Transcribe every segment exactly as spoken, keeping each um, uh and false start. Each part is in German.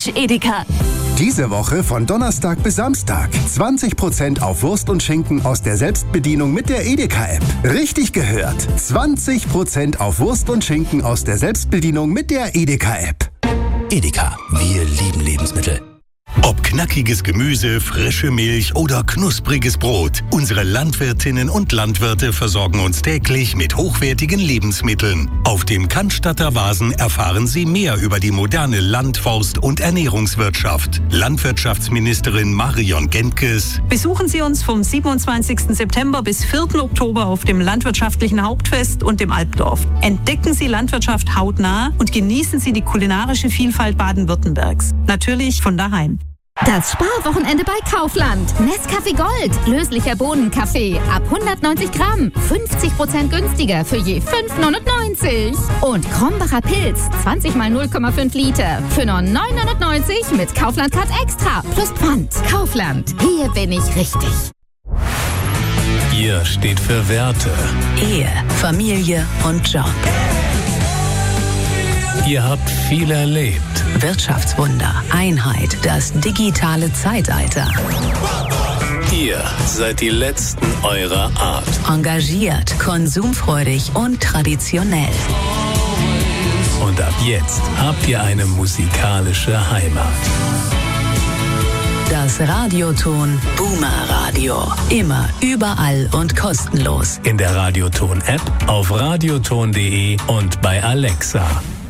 Mensch, Edeka. Diese Woche von Donnerstag bis Samstag. zwanzig Prozent auf Wurst und Schinken aus der Selbstbedienung mit der Edeka-App. Richtig gehört. zwanzig Prozent auf Wurst und Schinken aus der Selbstbedienung mit der Edeka-App. Edeka, wir lieben Lebensmittel. Ob knackiges Gemüse, frische Milch oder knuspriges Brot, unsere Landwirtinnen und Landwirte versorgen uns täglich mit hochwertigen Lebensmitteln. Auf dem Cannstatter Vasen erfahren Sie mehr über die moderne Land-, Forst- und Ernährungswirtschaft. Landwirtschaftsministerin Marion Gentges. Besuchen Sie uns vom siebenundzwanzigsten September bis vierten Oktober auf dem Landwirtschaftlichen Hauptfest und dem Alpdorf. Entdecken Sie Landwirtschaft hautnah und genießen Sie die kulinarische Vielfalt Baden-Württembergs. Natürlich von daheim. Das Sparwochenende bei Kaufland. Nescafé Gold, löslicher Bohnenkaffee ab hundertneunzig Gramm, fünfzig Prozent günstiger für je fünf neunundneunzig. Und Krombacher Pilz, zwanzig mal null Komma fünf Liter für nur neun neunundneunzig mit Kaufland Card Extra plus Pfand. Kaufland, hier bin ich richtig. Ihr steht für Werte. Ehe, Familie und Job. Ihr habt viel erlebt. Wirtschaftswunder, Einheit, das digitale Zeitalter. Ihr seid die Letzten eurer Art. Engagiert, konsumfreudig und traditionell. Und ab jetzt habt ihr eine musikalische Heimat. Das Radioton Boomer Radio. Immer, überall und kostenlos. In der Radioton-App, auf radioton punkt de und bei Alexa.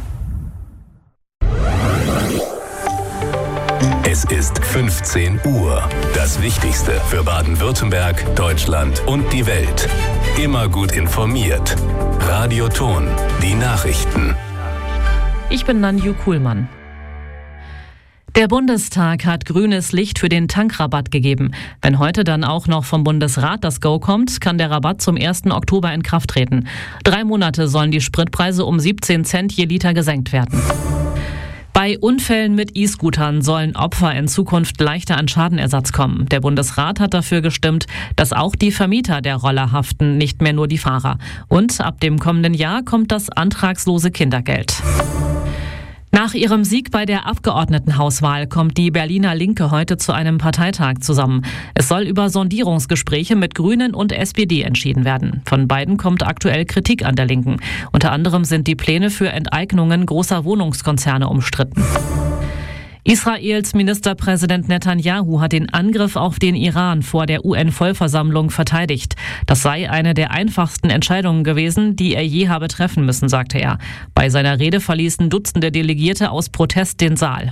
Es ist fünfzehn Uhr. Das Wichtigste für Baden-Württemberg, Deutschland und die Welt. Immer gut informiert. Radioton, die Nachrichten. Ich bin Nanju Kuhlmann. Der Bundestag hat grünes Licht für den Tankrabatt gegeben. Wenn heute dann auch noch vom Bundesrat das Go kommt, kann der Rabatt zum ersten Oktober in Kraft treten. Drei Monate sollen die Spritpreise um siebzehn Cent je Liter gesenkt werden. Bei Unfällen mit E-Scootern sollen Opfer in Zukunft leichter an Schadenersatz kommen. Der Bundesrat hat dafür gestimmt, dass auch die Vermieter der Roller haften, nicht mehr nur die Fahrer. Und ab dem kommenden Jahr kommt das antragslose Kindergeld. Nach ihrem Sieg bei der Abgeordnetenhauswahl kommt die Berliner Linke heute zu einem Parteitag zusammen. Es soll über Sondierungsgespräche mit Grünen und S P D entschieden werden. Von beiden kommt aktuell Kritik an der Linken. Unter anderem sind die Pläne für Enteignungen großer Wohnungskonzerne umstritten. Israels Ministerpräsident Netanyahu hat den Angriff auf den Iran vor der U N-Vollversammlung verteidigt. Das sei eine der einfachsten Entscheidungen gewesen, die er je habe treffen müssen, sagte er. Bei seiner Rede verließen Dutzende Delegierte aus Protest den Saal.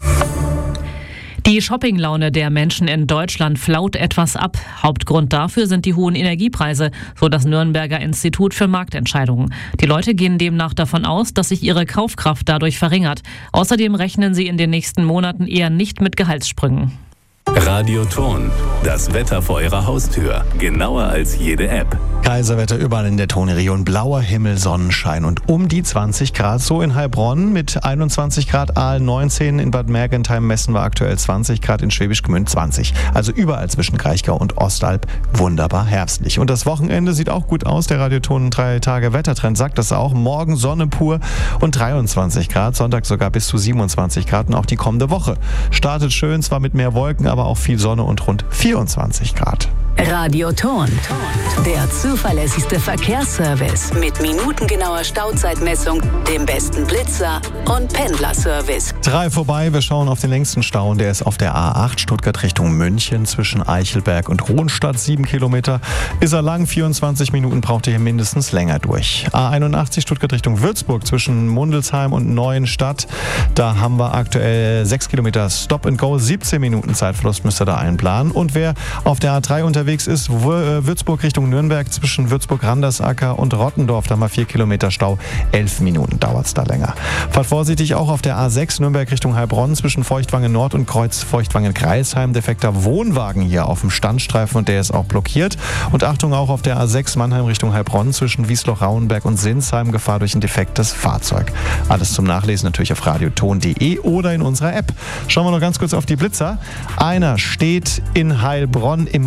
Die Shoppinglaune der Menschen in Deutschland flaut etwas ab. Hauptgrund dafür sind die hohen Energiepreise, so das Nürnberger Institut für Marktentscheidungen. Die Leute gehen demnach davon aus, dass sich ihre Kaufkraft dadurch verringert. Außerdem rechnen sie in den nächsten Monaten eher nicht mit Gehaltssprüngen. Radioton, das Wetter vor Ihrer Haustür. Genauer als jede App. Kaiserwetter überall in der Tonregion. Blauer Himmel, Sonnenschein und um die zwanzig Grad. So in Heilbronn mit einundzwanzig Grad, Aal neunzehn, in Bad Mergentheim, Messen war aktuell zwanzig Grad, in Schwäbisch Gmünd zwanzig. Also überall zwischen Kraichgau und Ostalb wunderbar herbstlich. Und das Wochenende sieht auch gut aus. Der Radioton drei Tage Wettertrend sagt das auch. Morgen Sonne pur und dreiundzwanzig Grad. Sonntag sogar bis zu siebenundzwanzig Grad. Und auch die kommende Woche startet schön, zwar mit mehr Wolken, aber auch viel Sonne und rund vierundzwanzig Grad. Radioton, der zuverlässigste Verkehrsservice mit minutengenauer Stauzeitmessung, dem besten Blitzer und Pendlerservice. Drei vorbei, wir schauen auf den längsten Stau und der ist auf der A acht Stuttgart Richtung München zwischen Eichelberg und Hohenstadt. Sieben Kilometer ist er lang, vierundzwanzig Minuten braucht ihr hier mindestens länger durch. A einundachtzig Stuttgart Richtung Würzburg zwischen Mundelsheim und Neuenstadt. Da haben wir aktuell sechs Kilometer Stop and Go, siebzehn Minuten Zeitverlust müsst ihr da einplanen. Und wer auf der A drei unterwegs ist, Würzburg Richtung Nürnberg zwischen Würzburg-Randersacker und Rottendorf, da haben wir vier Kilometer Stau, elf Minuten dauert es da länger. Fahrt vorsichtig auch auf der A sechs Nürnberg Richtung Heilbronn zwischen Feuchtwangen Nord und Kreuz Feuchtwangen-Greisheim. Defekter Wohnwagen hier auf dem Standstreifen und der ist auch blockiert. Und Achtung auch auf der A sechs Mannheim Richtung Heilbronn zwischen Wiesloch-Rauenberg und Sinsheim, Gefahr durch ein defektes Fahrzeug. Alles zum Nachlesen natürlich auf radioton punkt de oder in unserer App. Schauen wir noch ganz kurz auf die Blitzer. Einer steht in Heilbronn im Gemmings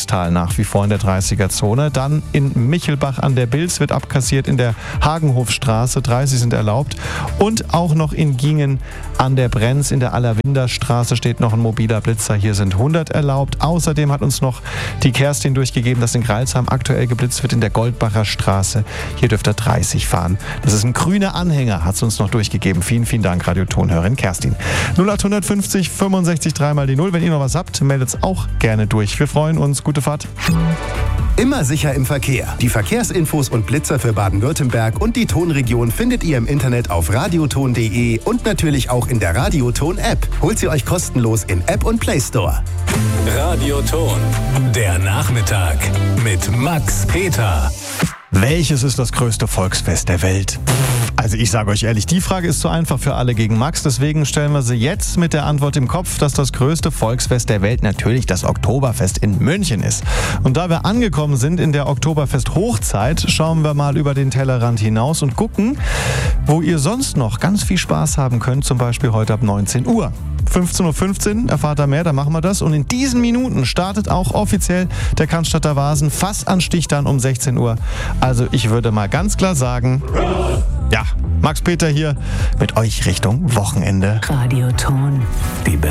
Königstal nach wie vor in der dreißiger-Zone. Dann in Michelbach an der Bilz wird abkassiert, in der Hagenhofstraße dreißig sind erlaubt. Und auch noch in Gingen an der Brenz in der Allerwinderstraße steht noch ein mobiler Blitzer. Hier sind hundert erlaubt. Außerdem hat uns noch die Kerstin durchgegeben, dass in Greilsheim aktuell geblitzt wird in der Goldbacher Straße. Hier dürft ihr dreißig fahren. Das ist ein grüner Anhänger, hat es uns noch durchgegeben. Vielen, vielen Dank, Radiotonhörerin Kerstin. null acht fünfzig fünfundsechzig dreimal die Null. Wenn ihr noch was habt, meldet es auch gerne durch. Wir freuen uns. Gute Fahrt. Immer sicher im Verkehr. Die Verkehrsinfos und Blitzer für Baden-Württemberg und die Tonregion findet ihr im Internet auf radioton punkt de und natürlich auch in der Radioton-App. Holt sie euch kostenlos in App und Play Store. Radioton, der Nachmittag mit Max Peter. Welches ist das größte Volksfest der Welt? Also ich sage euch ehrlich, die Frage ist zu einfach für alle gegen Max. Deswegen stellen wir sie jetzt mit der Antwort im Kopf, dass das größte Volksfest der Welt natürlich das Oktoberfest in München ist. Und da wir angekommen sind in der Oktoberfest-Hochzeit, schauen wir mal über den Tellerrand hinaus und gucken, wo ihr sonst noch ganz viel Spaß haben könnt, zum Beispiel heute ab neunzehn Uhr. fünfzehn Uhr fünfzehn erfahrt ihr mehr, dann machen wir das. Und in diesen Minuten startet auch offiziell der Cannstatter Vasen fast an Stichtag um sechzehn Uhr. Also ich würde mal ganz klar sagen, ja, Max Peter hier mit euch Richtung Wochenende. Radioton. Die